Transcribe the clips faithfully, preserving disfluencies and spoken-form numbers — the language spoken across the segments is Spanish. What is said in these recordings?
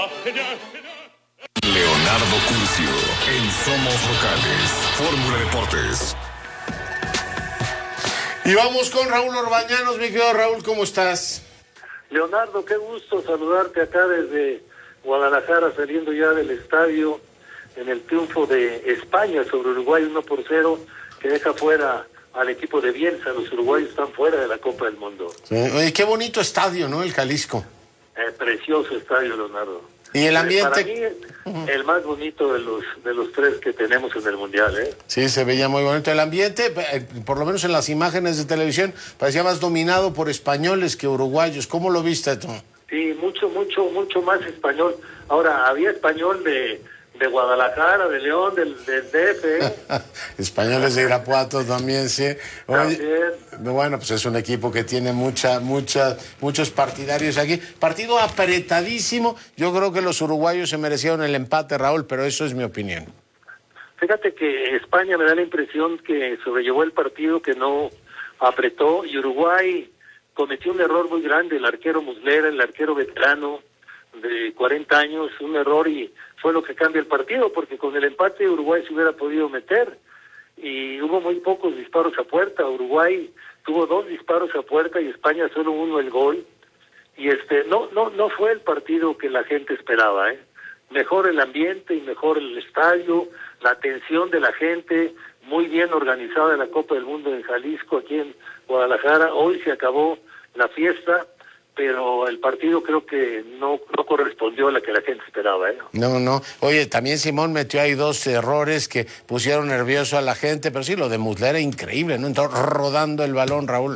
Leonardo Curcio, en Somos Locales, Fórmula Deportes. Y vamos con Raúl Orbañanos, mi querido Raúl, ¿cómo estás? Leonardo, qué gusto saludarte acá desde Guadalajara, saliendo ya del estadio en el triunfo de España sobre Uruguay uno por cero, que deja fuera al equipo de Bielsa. Los uruguayos están fuera de la Copa del Mundo. Sí. Oye, qué bonito estadio, ¿no? El Jalisco. Eh, precioso estadio, Leonardo. Y el ambiente... Para mí, el más bonito de los de los tres que tenemos en el Mundial, ¿eh? Sí, se veía muy bonito el ambiente, por lo menos en las imágenes de televisión, parecía más dominado por españoles que uruguayos. ¿Cómo lo viste tú? Sí, mucho, mucho, mucho más español. Ahora, había español de, de Guadalajara, de León, del, del D F, ¿eh? Españoles de Irapuato también, sí. Oye, también. Bueno, pues es un equipo que tiene mucha, mucha, muchos partidarios aquí. Partido apretadísimo. Yo creo que los uruguayos se merecieron el empate, Raúl, pero eso es mi opinión. Fíjate que España me da la impresión que sobrellevó el partido, que no apretó, y Uruguay cometió un error muy grande. El arquero Muslera, el arquero veterano de cuarenta años, un error, y fue lo que cambia el partido, porque con el empate Uruguay se hubiera podido meter, y hubo muy pocos disparos a puerta. Uruguay tuvo dos disparos a puerta y España solo uno el gol, y este no no no fue el partido que la gente esperaba, ¿eh? Mejor el ambiente y mejor el estadio, la atención de la gente, muy bien organizada la Copa del Mundo en Jalisco, aquí en Guadalajara. Hoy se acabó la fiesta, pero el partido creo que no, no correspondió a la que la gente esperaba, ¿eh? No, no. Oye, también Simón metió ahí dos errores que pusieron nervioso a la gente, pero sí, lo de Muslera increíble, ¿no? Entró rodando el balón, Raúl.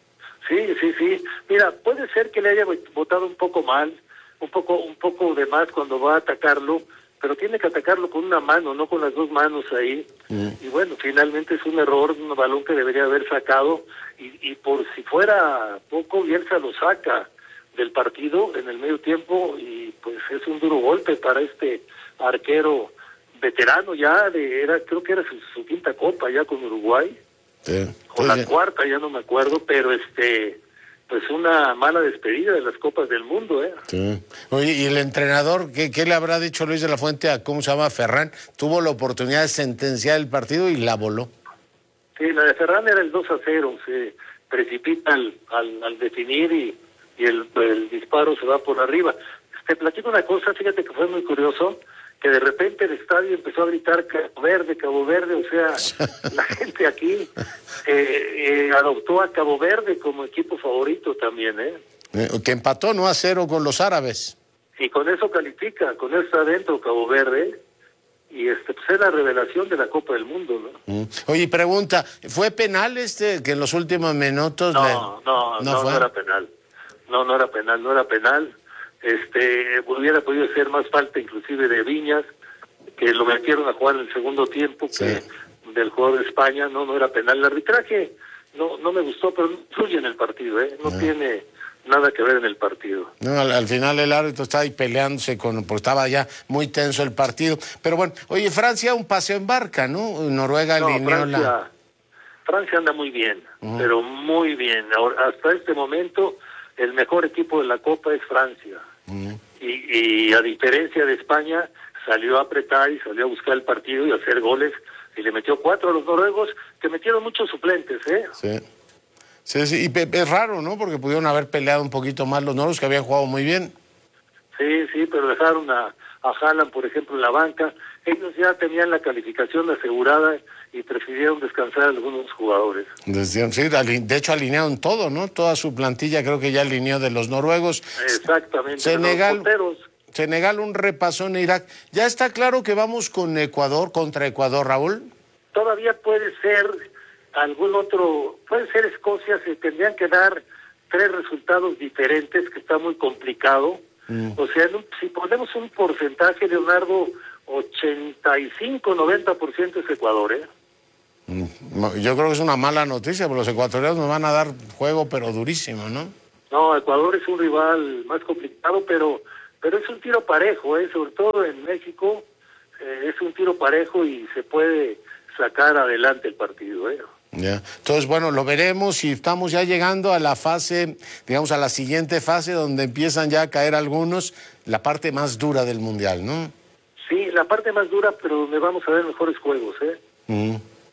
Sí, sí, sí. Mira, puede ser que le haya botado un poco mal, un poco, un poco de más cuando va a atacarlo, pero tiene que atacarlo con una mano, no con las dos manos ahí. Mm. Y bueno, finalmente es un error, un balón que debería haber sacado, y, y por si fuera poco, Bielsa lo saca del partido en el medio tiempo, y pues es un duro golpe para este arquero veterano ya, de era creo que era su, su quinta copa ya con Uruguay, sí. O la cuarta, ya no me acuerdo, pero este... pues una mala despedida de las Copas del Mundo, ¿eh? Sí. Oye, ¿y el entrenador, qué, qué le habrá dicho Luis de la Fuente a, cómo se llama, Ferran? Tuvo la oportunidad de sentenciar el partido y la voló. Sí, la de Ferran era el dos a cero, se precipita al, al, al definir y, y el, el disparo se va por arriba. Te platico una cosa, fíjate que fue muy curioso, que de repente el estadio empezó a gritar Cabo Verde, Cabo Verde, o sea, la gente aquí eh, eh, adoptó a Cabo Verde como equipo favorito también, ¿eh? eh que empató, ¿no?, a cero con los árabes. Y con eso califica, con eso está adentro Cabo Verde, y este pues es la revelación de la Copa del Mundo, ¿no? Mm. Oye, pregunta, ¿fue penal este que en los últimos minutos? No, le... no, no, no, no era penal, no, no era penal, no era penal. Este, hubiera podido ser más falta inclusive de Viñas, que lo metieron a jugar en el segundo tiempo, sí, que del jugador de España. No, no era penal. El arbitraje no no me gustó, pero no influye en el partido, ¿eh? No, no tiene nada que ver en el partido. No, al, al final el árbitro estaba ahí peleándose con, porque estaba ya muy tenso el partido. Pero bueno, oye, Francia un paseo en barca, ¿no? Noruega no, alineó Francia, la... Francia anda muy bien, uh-huh. pero muy bien. Ahora, hasta este momento el mejor equipo de la Copa es Francia. Uh-huh. Y, y a diferencia de España, salió a apretar y salió a buscar el partido y a hacer goles, y le metió cuatro a los noruegos, que metieron muchos suplentes, ¿eh? Sí, sí, sí. Y es raro, ¿no? Porque pudieron haber peleado un poquito más los noruegos, que habían jugado muy bien. Sí, sí, pero dejaron a, a Haaland, por ejemplo, en la banca. Ellos ya tenían la calificación asegurada y prefirieron descansar a algunos jugadores. Decían, sí, de hecho alinearon todo, ¿no? Toda su plantilla creo que ya alineó de los noruegos. Exactamente. Senegal, de los Senegal un repasón en Irak. ¿Ya está claro que vamos con Ecuador, contra Ecuador, Raúl? Todavía puede ser algún otro, puede ser Escocia, se tendrían que dar tres resultados diferentes, que está muy complicado. Mm. O sea, si ponemos un porcentaje, Leonardo, ochenta y cinco, noventa por ciento es Ecuador, ¿eh? Yo creo que es una mala noticia, porque los ecuatorianos nos van a dar juego, pero durísimo, ¿no? No, Ecuador es un rival más complicado, pero pero es un tiro parejo, ¿eh? Sobre todo en México, eh, es un tiro parejo y se puede sacar adelante el partido, ¿eh? Ya. Entonces, bueno, lo veremos y estamos ya llegando a la fase, digamos, a la siguiente fase donde empiezan ya a caer algunos, la parte más dura del Mundial, ¿no? Sí, la parte más dura, pero donde vamos a ver mejores juegos, ¿eh? Mm.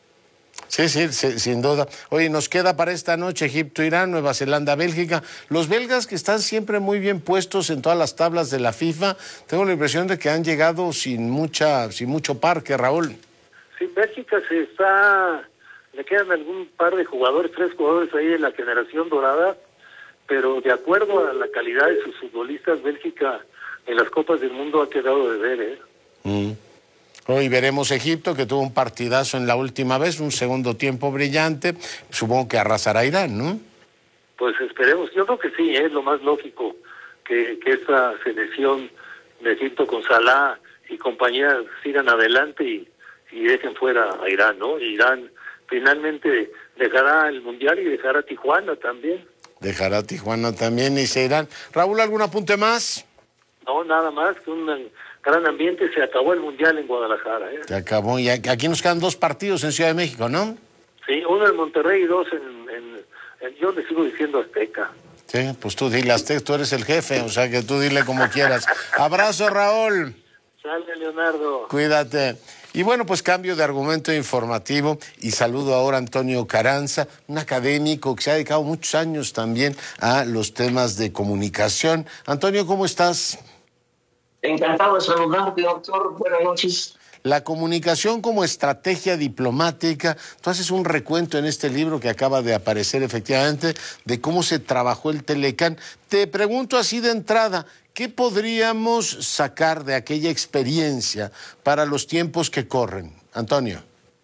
Sí, sí, sí, sin duda. Oye, nos queda para esta noche Egipto, Irán, Nueva Zelanda, Bélgica. Los belgas que están siempre muy bien puestos en todas las tablas de la FIFA, tengo la impresión de que han llegado sin mucha, sin mucho parque, Raúl. Sí, Bélgica se está... Le quedan algún par de jugadores, tres jugadores ahí de la generación dorada, pero de acuerdo a la calidad de sus futbolistas, Bélgica en las Copas del Mundo ha quedado de ver, ¿eh? Mm. Hoy veremos Egipto, que tuvo un partidazo en la última vez, un segundo tiempo brillante. Supongo que arrasará a Irán, ¿no? Pues esperemos. Yo creo que sí, es lo más lógico que, que esta selección de Egipto con Salah y compañía sigan adelante y, y dejen fuera a Irán, ¿no? Irán finalmente dejará el Mundial y dejará Tijuana también. Dejará Tijuana también y se irán. Raúl, ¿algún apunte más? No, nada más que un gran ambiente. Se acabó el Mundial en Guadalajara, ¿eh? Se acabó. Y aquí nos quedan dos partidos en Ciudad de México, ¿no? Sí, uno en Monterrey y dos en... en, en yo le sigo diciendo Azteca. Sí, pues tú dile Azteca, tú eres el jefe, o sea que tú dile como quieras. Abrazo, Raúl. Sale, Leonardo. Cuídate. Y bueno, pues cambio de argumento informativo y saludo ahora a Antonio Carranza, un académico que se ha dedicado muchos años también a los temas de comunicación. Antonio, ¿cómo estás? Encantado de saludarte, doctor. Buenas noches. La comunicación como estrategia diplomática. Tú haces un recuento en este libro que acaba de aparecer efectivamente de cómo se trabajó el Telecán. Te pregunto así de entrada, ¿qué podríamos sacar de aquella experiencia para los tiempos que corren? Antonio.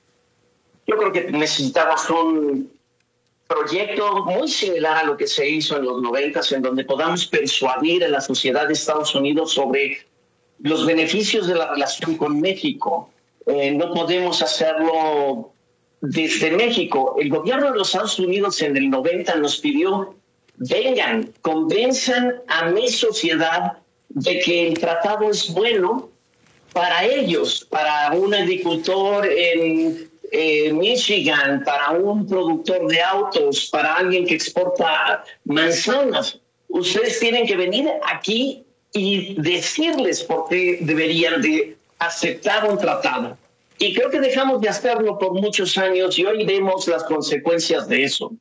Yo creo que necesitamos un proyecto muy similar a lo que se hizo en los noventas, en donde podamos persuadir a la sociedad de Estados Unidos sobre los beneficios de la relación con México. Eh, no podemos hacerlo desde México. El gobierno de los Estados Unidos en el noventa nos pidió: vengan, convenzan a mi sociedad de que el tratado es bueno para ellos, para un agricultor en eh, Michigan, para un productor de autos, para alguien que exporta manzanas. Ustedes tienen que venir aquí y decirles por qué deberían de aceptar un tratado. Y creo que dejamos de hacerlo por muchos años y hoy vemos las consecuencias de eso.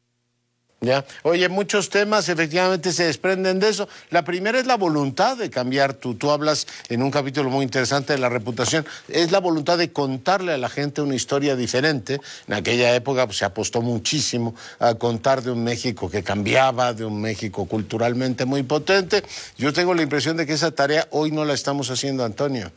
Ya, oye, muchos temas efectivamente se desprenden de eso. La primera es la voluntad de cambiar. Tú, tú hablas en un capítulo muy interesante de la reputación. Es la voluntad de contarle a la gente una historia diferente. En aquella época pues, se apostó muchísimo a contar de un México que cambiaba, de un México culturalmente muy potente. Yo tengo la impresión de que esa tarea hoy no la estamos haciendo, Antonio.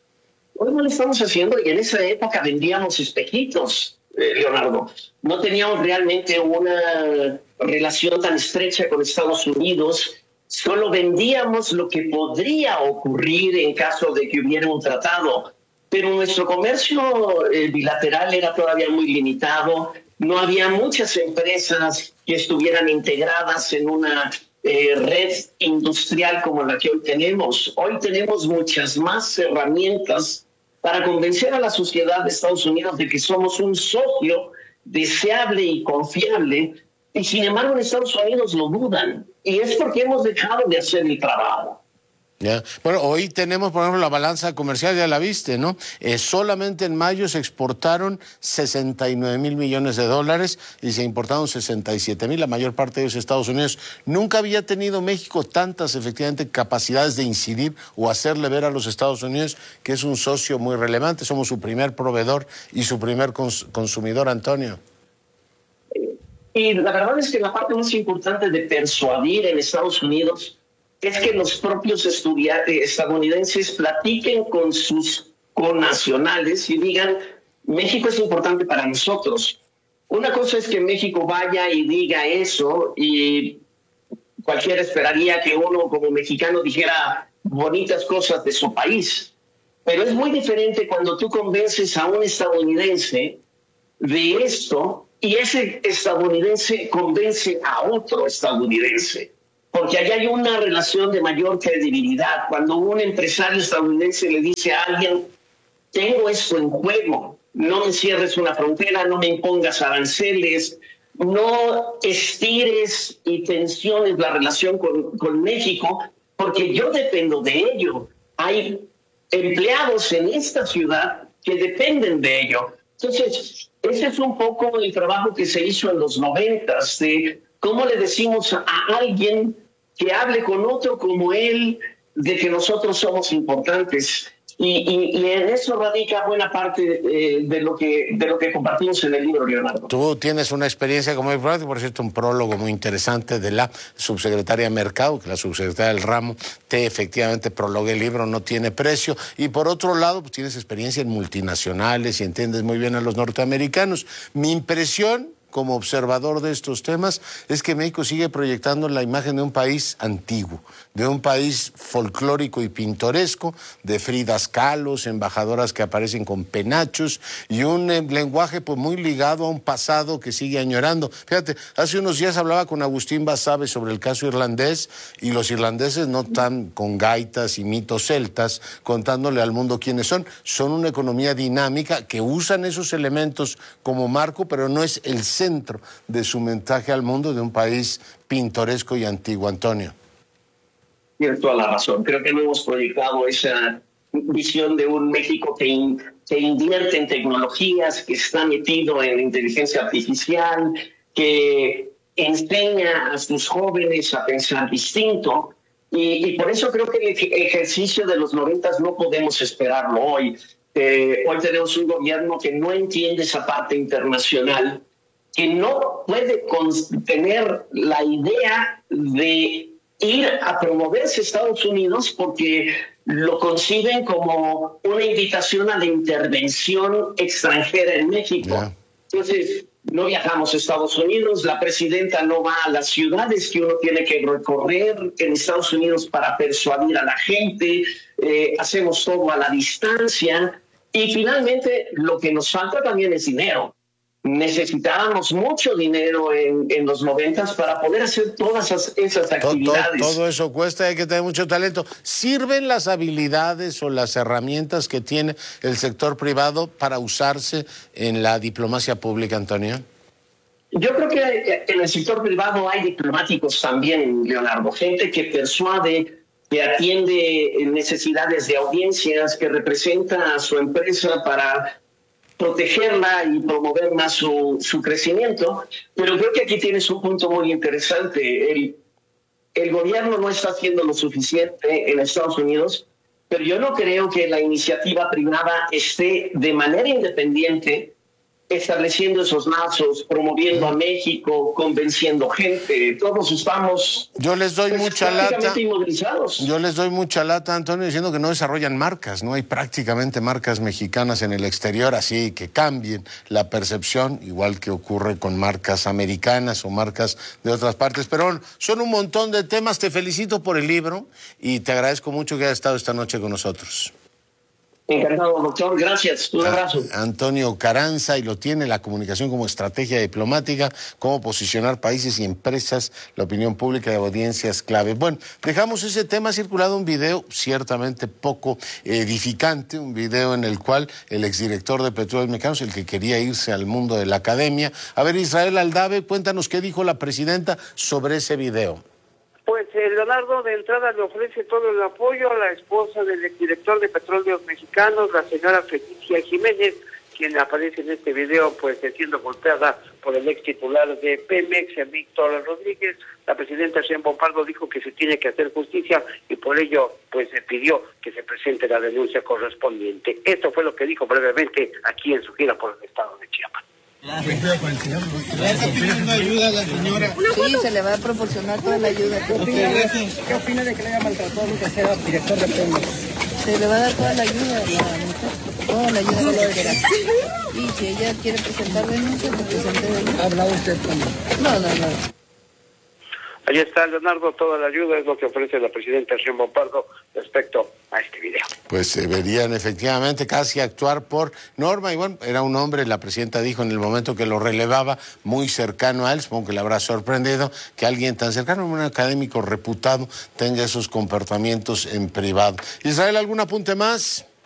Hoy no lo estamos haciendo y en esa época vendíamos espejitos, eh, Leonardo. No teníamos realmente una relación tan estrecha con Estados Unidos. Solo vendíamos lo que podría ocurrir en caso de que hubiera un tratado. Pero nuestro comercio eh, bilateral era todavía muy limitado. No había muchas empresas que estuvieran integradas en una eh, red industrial como la que hoy tenemos. Hoy tenemos muchas más herramientas para convencer a la sociedad de Estados Unidos de que somos un socio deseable y confiable, y sin embargo en Estados Unidos lo dudan, y es porque hemos dejado de hacer el trabajo. Ya. Bueno, hoy tenemos, por ejemplo, la balanza comercial, ya la viste, ¿no? Eh, solamente en mayo se exportaron sesenta y nueve mil millones de dólares y se importaron sesenta y siete mil, la mayor parte de ellos Estados Unidos. Nunca había tenido México tantas, efectivamente, capacidades de incidir o hacerle ver a los Estados Unidos que es un socio muy relevante. Somos su primer proveedor y su primer cons- consumidor, Antonio. Y la verdad es que la parte más importante de persuadir en Estados Unidos es que los propios estudiantes estadounidenses platiquen con sus connacionales y digan: México es importante para nosotros. Una cosa es que México vaya y diga eso y cualquiera esperaría que uno como mexicano dijera bonitas cosas de su país. Pero es muy diferente cuando tú convences a un estadounidense de esto y ese estadounidense convence a otro estadounidense. Porque allá hay una relación de mayor credibilidad. Cuando un empresario estadounidense le dice a alguien: tengo esto en juego, no me cierres una frontera, no me impongas aranceles, no estires y tensiones la relación con, con México, porque yo dependo de ello. Hay empleados en esta ciudad que dependen de ello. Entonces, ese es un poco el trabajo que se hizo en los noventas, de cómo le decimos a alguien que hable con otro como él, de que nosotros somos importantes. Y, y, y en eso radica buena parte eh, de, lo que, de lo que compartimos en el libro, Leonardo. Tú tienes una experiencia como importante, por cierto, un prólogo muy interesante de la subsecretaria de Mercado, que la subsecretaria del ramo te efectivamente prologue el libro, no tiene precio. Y por otro lado, pues tienes experiencia en multinacionales y entiendes muy bien a los norteamericanos. Mi impresión como observador de estos temas es que México sigue proyectando la imagen de un país antiguo, de un país folclórico y pintoresco, de Fridas Kahlos, embajadoras que aparecen con penachos y un eh, lenguaje pues muy ligado a un pasado que sigue añorando. Fíjate, hace unos días hablaba con Agustín Basabe sobre el caso irlandés y los irlandeses no están con gaitas y mitos celtas contándole al mundo quiénes son. Son una economía dinámica que usan esos elementos como marco, pero no es el centro de su mensaje al mundo de un país pintoresco y antiguo. Antonio. Tienes toda la razón. Creo que no hemos proyectado esa visión de un México que, in, que invierte en tecnologías, que está metido en inteligencia artificial, que enseña a sus jóvenes a pensar distinto. Y, y por eso creo que el ejercicio de los noventas no podemos esperarlo hoy. Eh, hoy tenemos un gobierno que no entiende esa parte internacional, que no puede tener la idea de ir a promoverse a Estados Unidos porque lo conciben como una invitación a la intervención extranjera en México. Yeah. Entonces, no viajamos a Estados Unidos, la presidenta no va a las ciudades que uno tiene que recorrer en Estados Unidos para persuadir a la gente, eh, hacemos todo a la distancia y finalmente lo que nos falta también es dinero. Necesitábamos mucho dinero en, en los noventas para poder hacer todas esas, esas actividades. Todo, todo eso cuesta, hay que tener mucho talento. ¿Sirven las habilidades o las herramientas que tiene el sector privado para usarse en la diplomacia pública, Antonio? Yo creo que en el sector privado hay diplomáticos también, Leonardo, gente que persuade, que atiende necesidades de audiencias, que representa a su empresa para protegerla y promover más su, su crecimiento, pero creo que aquí tienes un punto muy interesante. El, el gobierno no está haciendo lo suficiente en Estados Unidos, pero yo no creo que la iniciativa privada esté de manera independiente estableciendo esos lazos, promoviendo a México, convenciendo gente. Todos estamos yo les doy pues, mucha lata inmovilizados. Yo les doy mucha lata, Antonio, diciendo que no desarrollan marcas, no hay prácticamente marcas mexicanas en el exterior, así que cambien la percepción, igual que ocurre con marcas americanas o marcas de otras partes. Pero son un montón de temas. Te felicito por el libro y te agradezco mucho que hayas estado esta noche con nosotros. Encantado, doctor. Gracias. Un abrazo. Antonio Carranza, y lo tiene la comunicación como estrategia diplomática, cómo posicionar países y empresas, la opinión pública de audiencias clave. Bueno, dejamos ese tema. Ha circulado un video ciertamente poco edificante, un video en el cual el exdirector de Petróleos Mexicanos, el que quería irse al mundo de la academia. A ver, Israel Aldave, cuéntanos qué dijo la presidenta sobre ese video. Pues eh, Leonardo de entrada le ofrece todo el apoyo a la esposa del exdirector de Petróleos Mexicanos, la señora Felicia Jiménez, quien aparece en este video pues siendo golpeada por el ex titular de Pemex, Víctor Rodríguez. La presidenta Sheinbaum Pardo dijo que se tiene que hacer justicia y por ello pues se pidió que se presente la denuncia correspondiente. Esto fue lo que dijo brevemente aquí en su gira por el estado de Chiapas. ¿Le está pidiendo ayuda a la señora? Sí, se le va a proporcionar toda la ayuda. ¿Qué opina, ¿Qué opina de que le haya maltratado a que sea director de Pemex? Se le va a dar toda la ayuda a la mujer, toda la ayuda que le quiera. Y si ella quiere presentar denuncia, pues presente denuncia. ¿Ha hablado usted con él? No, no, no. Ahí está, Leonardo, toda la ayuda es lo que ofrece la presidenta Sheinbaum Pardo respecto a este video. Pues deberían efectivamente casi actuar por norma, y bueno, era un hombre, la presidenta dijo en el momento que lo relevaba, muy cercano a él, supongo que le habrá sorprendido que alguien tan cercano, un académico reputado, tenga esos comportamientos en privado. Israel, ¿algún apunte más?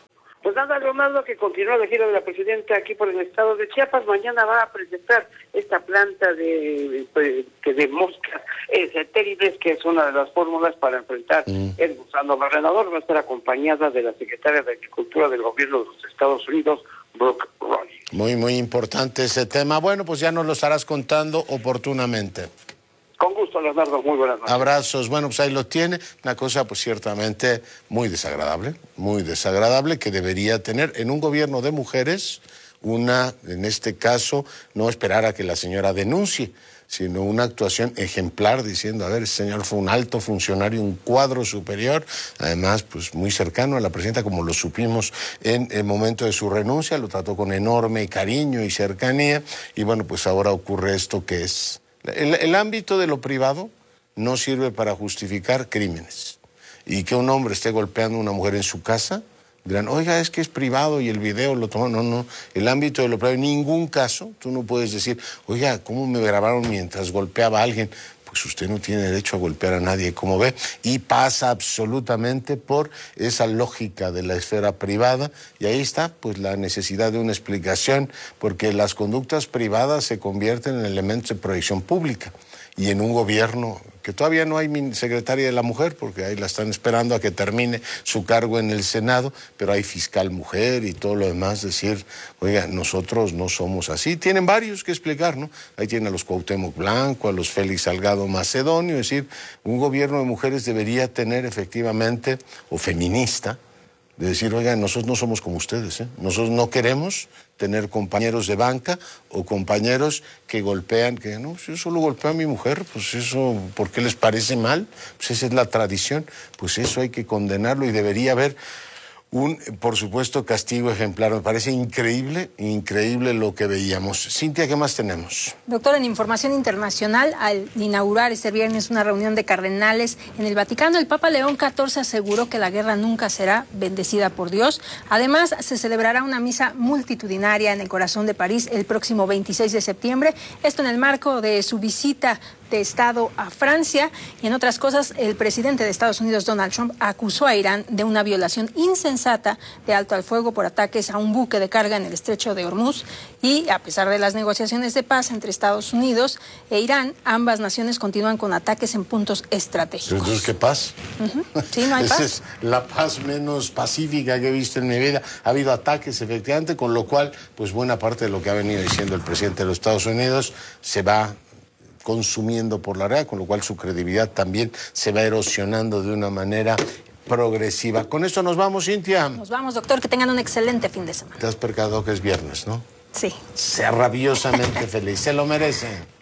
Pues nada, Leonardo, que continúa la gira de la presidenta aquí por el estado de Chiapas. Mañana va a presentar esta planta de pues, que de moscas terribles, que es una de las fórmulas para enfrentar mm. el gusano barrenador. Va a estar acompañada de la secretaria de Agricultura del gobierno de los Estados Unidos, Brooke Roy. Muy, muy importante ese tema. Bueno, pues ya nos lo estarás contando oportunamente. Con gusto, Leonardo, muy buenas noches. Abrazos, bueno, pues ahí lo tiene, una cosa pues ciertamente muy desagradable, muy desagradable que debería tener en un gobierno de mujeres una, en este caso, no esperar a que la señora denuncie, sino una actuación ejemplar diciendo, a ver, ese señor fue un alto funcionario, un cuadro superior, además pues muy cercano a la presidenta, como lo supimos en el momento de su renuncia, lo trató con enorme cariño y cercanía, y bueno, pues ahora ocurre esto que es... El, el ámbito de lo privado no sirve para justificar crímenes. Y que un hombre esté golpeando a una mujer en su casa, dirán, oiga, es que es privado y el video lo tomó. No, no, el ámbito de lo privado, en ningún caso, tú no puedes decir, oiga, ¿cómo me grabaron mientras golpeaba a alguien? Pues usted no tiene derecho a golpear a nadie, como ve, y pasa absolutamente por esa lógica de la esfera privada, y ahí está pues la necesidad de una explicación, porque las conductas privadas se convierten en elementos de proyección pública, y en un gobierno que todavía no hay secretaria de la mujer, porque ahí la están esperando a que termine su cargo en el Senado, pero hay fiscal mujer y todo lo demás, decir, oiga, nosotros no somos así. Tienen varios que explicar, ¿no? Ahí tienen a los Cuauhtémoc Blanco, a los Félix Salgado Macedonio, es decir, un gobierno de mujeres debería tener efectivamente, o feminista, de decir, oiga, nosotros no somos como ustedes, ¿eh? Nosotros no queremos tener compañeros de banca o compañeros que golpean, que no, si yo solo golpeo a mi mujer, pues eso, ¿por qué les parece mal? Pues esa es la tradición, pues eso hay que condenarlo y debería haber un, por supuesto, castigo ejemplar. Me parece increíble, increíble lo que veíamos. Cintia, ¿qué más tenemos? Doctor, en información internacional, al inaugurar este viernes una reunión de cardenales en el Vaticano, el Papa León catorce aseguró que la guerra nunca será bendecida por Dios. Además, se celebrará una misa multitudinaria en el corazón de París el próximo veintiséis de septiembre. Esto en el marco de su visita de Estado a Francia. Y en otras cosas, el presidente de Estados Unidos, Donald Trump, acusó a Irán de una violación insensata de alto al fuego por ataques a un buque de carga en el estrecho de Hormuz. Y a pesar de las negociaciones de paz entre Estados Unidos e Irán, ambas naciones continúan con ataques en puntos estratégicos. Entonces, ¿qué paz? Uh-huh. Sí, no hay Esa paz. es la paz menos pacífica que he visto en mi vida. Ha habido ataques, efectivamente, con lo cual, pues buena parte de lo que ha venido diciendo el presidente de los Estados Unidos se va consumiendo por la red, con lo cual su credibilidad también se va erosionando de una manera progresiva. Con esto nos vamos, Cintia. Nos vamos, doctor, que tengan un excelente fin de semana. Te has percatado que es viernes, ¿no? Sí. Sea rabiosamente feliz, se lo merece.